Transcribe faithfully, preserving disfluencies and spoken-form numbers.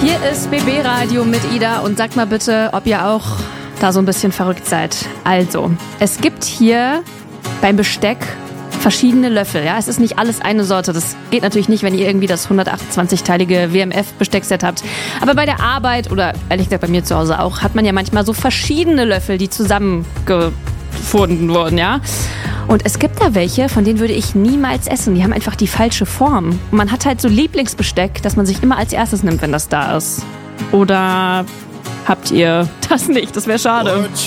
Hier ist B B Radio mit Ida und sagt mal bitte, ob ihr auch da so ein bisschen verrückt seid. Also, es gibt hier beim Besteck verschiedene Löffel. Ja, es ist nicht alles eine Sorte. Das geht natürlich nicht, wenn ihr irgendwie das hundertachtundzwanzig-teilige W M F-Besteckset habt. Aber bei der Arbeit oder ehrlich gesagt bei mir zu Hause auch, hat man ja manchmal so verschiedene Löffel, die zusammengefunden wurden, ja. Und es gibt da welche, von denen würde ich niemals essen. Die haben einfach die falsche Form. Und man hat halt so Lieblingsbesteck, das man sich immer als erstes nimmt, wenn das da ist. Oder habt ihr das nicht? Das wäre schade.